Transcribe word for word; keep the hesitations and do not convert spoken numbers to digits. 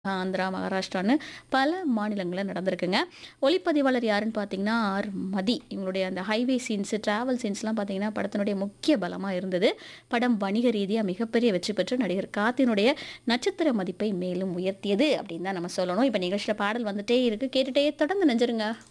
ஆந்திரா, மகாராஷ்டிரான்னு பல மாநிலங்கள்ல நடந்திருக்குங்க. ஒளிப்பதிவாளர் யாருன்னு பார்த்தீங்கன்னா, ஆர். மதி. இவங்களுடைய அந்த ஹைவே சீன்ஸ், டிராவல் சீன்ஸ்லாம் பார்த்தீங்கன்னா, படத்தினுடைய முக்கிய பலமா இருந்தது. படம் வணிக ரீதியா மிகப்பெரிய வெற்றி பெற்று நடிகர் கார்த்தினுடைய நட்சத்திர மதிப்பை மேலும் உயர்த்தியது அப்படின்னு தான் நம்ம சொல்லணும். இப்ப நிகழ்ச்சியில பாடல் வந்துட்டே இருக்கு. கேட்டுட்டே தொடர்ந்து இணைஞ்சிருங்க.